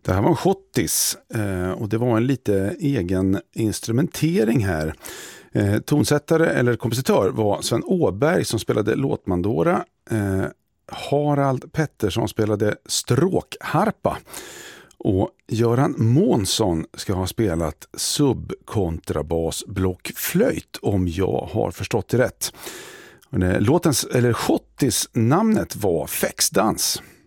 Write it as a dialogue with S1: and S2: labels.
S1: Det här var en schottis och det var en lite egen instrumentering här. Tonsättare eller kompositör var Sven Åberg som spelade låtmandora. Harald Pettersson spelade stråkharpa. Och Göran Månsson ska ha spelat subkontrabas blockflöjt om jag har förstått det rätt. Låtens, eller schottis namnet var Fäxdans.